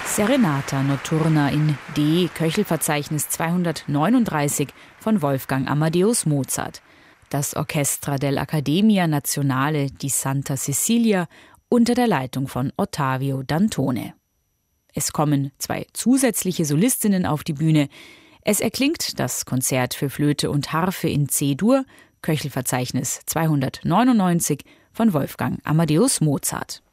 Serenata Notturna in D, Köchelverzeichnis 239 von Wolfgang Amadeus Mozart. Das Orchestra dell'Accademia Nazionale di Santa Cecilia unter der Leitung von Ottavio Dantone. Es kommen 2 zusätzliche Solistinnen auf die Bühne. Es erklingt das Konzert für Flöte und Harfe in C-Dur, Köchelverzeichnis 299 von Wolfgang Amadeus Mozart.